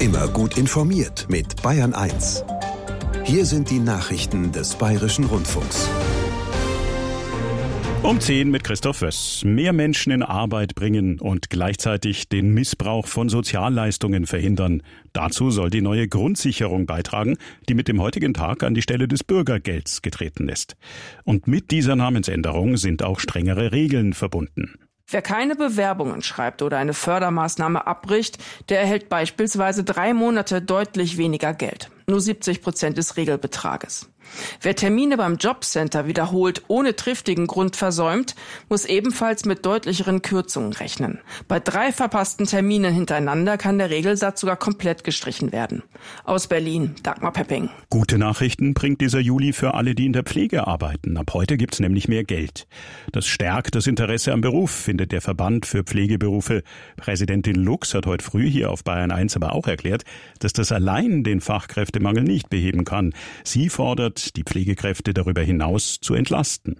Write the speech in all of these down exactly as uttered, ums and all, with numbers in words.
Immer gut informiert mit Bayern eins. Hier sind die Nachrichten des Bayerischen Rundfunks. Um zehn mit Christoph Wöss. Mehr Menschen in Arbeit bringen und gleichzeitig den Missbrauch von Sozialleistungen verhindern. Dazu soll die neue Grundsicherung beitragen, die mit dem heutigen Tag an die Stelle des Bürgergelds getreten ist. Und mit dieser Namensänderung sind auch strengere Regeln verbunden. Wer keine Bewerbungen schreibt oder eine Fördermaßnahme abbricht, der erhält beispielsweise drei Monate deutlich weniger Geld. Nur siebzig Prozent des Regelbetrages. Wer Termine beim Jobcenter wiederholt ohne triftigen Grund versäumt, muss ebenfalls mit deutlicheren Kürzungen rechnen. Bei drei verpassten Terminen hintereinander kann der Regelsatz sogar komplett gestrichen werden. Aus Berlin, Dagmar Pepping. Gute Nachrichten bringt dieser Juli für alle, die in der Pflege arbeiten. Ab heute gibt's nämlich mehr Geld. Das stärkt das Interesse am Beruf, findet der Verband für Pflegeberufe. Präsidentin Lux hat heute früh hier auf Bayern eins aber auch erklärt, dass das allein den Fachkräftemangel nicht beheben kann. Sie fordert, die Pflegekräfte darüber hinaus zu entlasten.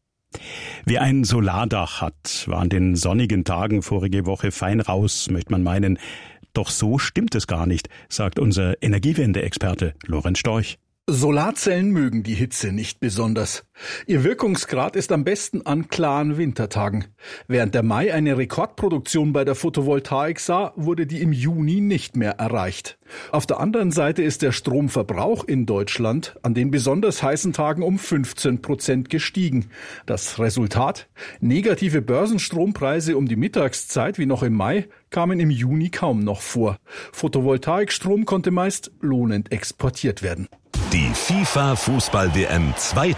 Wer ein Solardach hat, war an den sonnigen Tagen vorige Woche fein raus, möchte man meinen. Doch so stimmt es gar nicht, sagt unser Energiewende-Experte Lorenz Storch. Solarzellen mögen die Hitze nicht besonders. Ihr Wirkungsgrad ist am besten an klaren Wintertagen. Während der Mai eine Rekordproduktion bei der Photovoltaik sah, wurde die im Juni nicht mehr erreicht. Auf der anderen Seite ist der Stromverbrauch in Deutschland an den besonders heißen Tagen um fünfzehn Prozent gestiegen. Das Resultat? Negative Börsenstrompreise um die Mittagszeit wie noch im Mai kamen im Juni kaum noch vor. Photovoltaikstrom konnte meist lohnend exportiert werden. Die FIFA-Fußball-W M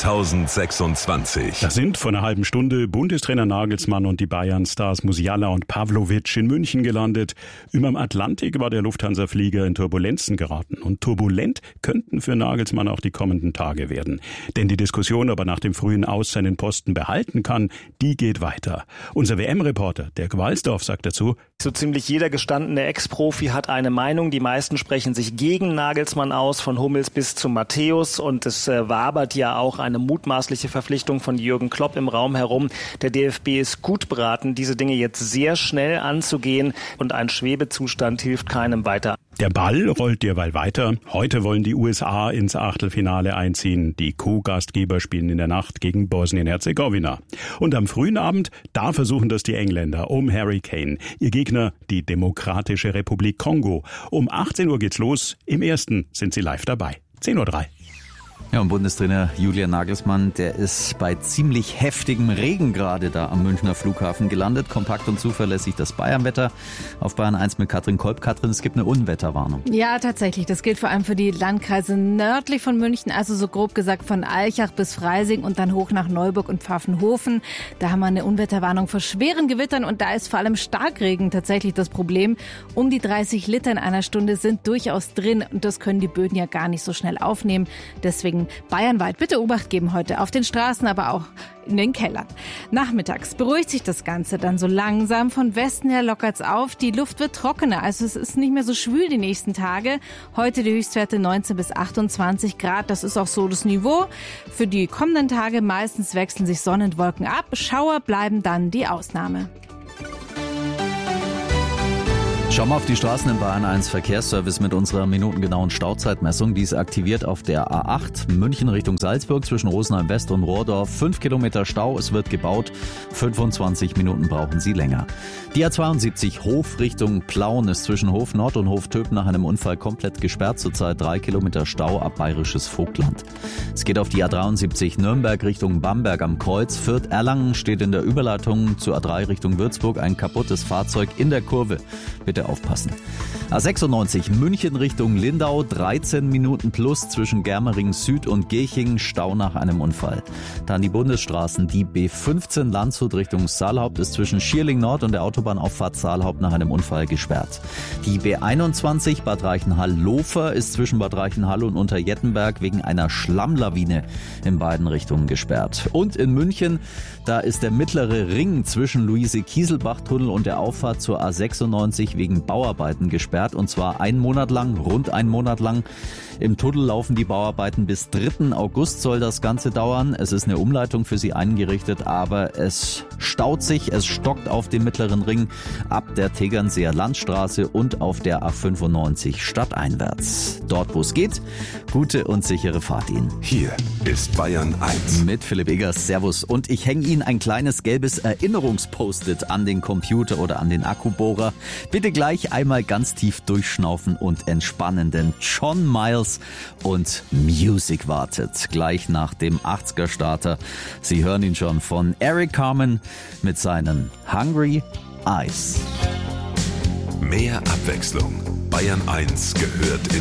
zweitausendsechsundzwanzig. Da sind vor einer halben Stunde Bundestrainer Nagelsmann und die Bayern-Stars Musiala und Pavlovic in München gelandet. Überm Atlantik war der Lufthansa-Flieger in Turbulenzen geraten. Und turbulent könnten für Nagelsmann auch die kommenden Tage werden. Denn die Diskussion, ob er nach dem frühen Aus seinen Posten behalten kann, die geht weiter. Unser W M-Reporter Dirk Walsdorf sagt dazu: So ziemlich jeder gestandene Ex-Profi hat eine Meinung. Die meisten sprechen sich gegen Nagelsmann aus, von Hummels bis zu Matthäus. Und es äh, wabert ja auch eine mutmaßliche Verpflichtung von Jürgen Klopp im Raum herum. Der D F B ist gut beraten, diese Dinge jetzt sehr schnell anzugehen. Und ein Schwebezustand hilft keinem weiter. Der Ball rollt derweil weiter. Heute wollen die U S A ins Achtelfinale einziehen. Die Co-Gastgeber spielen in der Nacht gegen Bosnien-Herzegowina. Und am frühen Abend, da versuchen das die Engländer um Harry Kane. Ihr Gegner, die Demokratische Republik Kongo. Um achtzehn Uhr geht's los. Im ersten sind sie live dabei. zehn Uhr drei. Ja, und Bundestrainer Julian Nagelsmann, der ist bei ziemlich heftigem Regen gerade da am Münchner Flughafen gelandet. Kompakt und zuverlässig das Bayernwetter. Auf Bayern eins mit Katrin Kolb. Katrin, es gibt eine Unwetterwarnung. Ja, tatsächlich. Das gilt vor allem für die Landkreise nördlich von München, also so grob gesagt von Aichach bis Freising und dann hoch nach Neuburg und Pfaffenhofen. Da haben wir eine Unwetterwarnung vor schweren Gewittern und da ist vor allem Starkregen tatsächlich das Problem. Um die dreißig Liter in einer Stunde sind durchaus drin und das können die Böden ja gar nicht so schnell aufnehmen. Deswegen bayernweit bitte Obacht geben heute auf den Straßen, aber auch in den Kellern. Nachmittags beruhigt sich das Ganze dann so langsam. Von Westen her lockert's auf. Die Luft wird trockener, also es ist nicht mehr so schwül die nächsten Tage. Heute die Höchstwerte neunzehn bis achtundzwanzig Grad. Das ist auch so das Niveau. Für die kommenden Tage meistens wechseln sich Sonne und Wolken ab. Schauer bleiben dann die Ausnahme. Schauen wir auf die Straßen im Bayern eins Verkehrsservice mit unserer minutengenauen Stauzeitmessung. Die ist aktiviert auf der A acht München Richtung Salzburg zwischen Rosenheim West und Rohrdorf. Fünf Kilometer Stau, es wird gebaut. fünfundzwanzig Minuten brauchen Sie länger. Die A zweiundsiebzig Hof Richtung Plauen ist zwischen Hof Nord und Hof Töp nach einem Unfall komplett gesperrt. Zurzeit drei Kilometer Stau ab Bayerisches Vogtland. Es geht auf die A dreiundsiebzig Nürnberg Richtung Bamberg am Kreuz. Fürth Erlangen steht in der Überleitung zur A drei Richtung Würzburg ein kaputtes Fahrzeug in der Kurve. Bitte aufpassen. A sechsundneunzig München Richtung Lindau, dreizehn Minuten plus zwischen Germering Süd und Gechingen, Stau nach einem Unfall. Dann die Bundesstraßen, die B fünfzehn Landshut Richtung Saalhaupt ist zwischen Schierling Nord und der Autobahnauffahrt Saalhaupt nach einem Unfall gesperrt. Die B einundzwanzig Bad Reichenhall-Lofer ist zwischen Bad Reichenhall und Unterjettenberg wegen einer Schlammlawine in beiden Richtungen gesperrt. Und in München, da ist der mittlere Ring zwischen Luise-Kieselbach-Tunnel und der Auffahrt zur A sechsundneunzig wegen wegen Bauarbeiten gesperrt und zwar einen Monat lang, rund einen Monat lang. Im Tunnel laufen die Bauarbeiten bis dritten August soll das Ganze dauern. Es ist eine Umleitung für sie eingerichtet, aber es staut sich, es stockt auf dem Mittleren Ring ab der Tegernseer Landstraße und auf der A fünfundneunzig stadteinwärts. Dort, wo es geht, gute und sichere Fahrt Ihnen. Hier ist Bayern eins. Mit Philipp Eggers, Servus. Und ich hänge Ihnen ein kleines gelbes Erinnerungspost-it an den Computer oder an den Akkubohrer. Bitte gleich einmal ganz tief durchschnaufen und entspannen, denn John Miles und Music wartet gleich nach dem achtziger-Starter. Sie hören ihn schon von Eric Carmen mit seinen Hungry Eyes. Mehr Abwechslung. Bayern eins gehört in